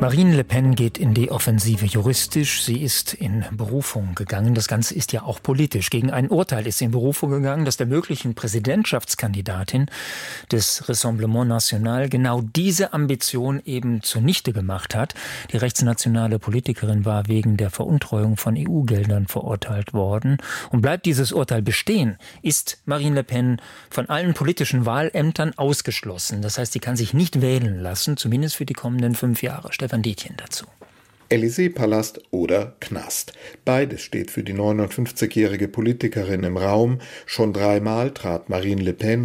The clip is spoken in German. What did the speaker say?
Marine Le Pen geht in die Offensive juristisch. Sie ist in Berufung gegangen. Das Ganze ist ja auch politisch. Gegen ein Urteil ist sie in Berufung gegangen, das der möglichen Präsidentschaftskandidatin des Rassemblement National genau diese Ambition eben zunichte gemacht hat. Die rechtsnationale Politikerin war wegen der Veruntreuung von EU-Geldern verurteilt worden. Und bleibt dieses Urteil bestehen, ist Marine Le Pen von allen politischen Wahlämtern ausgeschlossen. Das heißt, sie kann sich nicht wählen lassen, zumindest für die kommenden 5 Jahre. Stefan Detjen dazu. Élysée-Palast oder Knast. Beides steht für die 59-jährige Politikerin im Raum. Schon 3-mal trat Marine Le Pen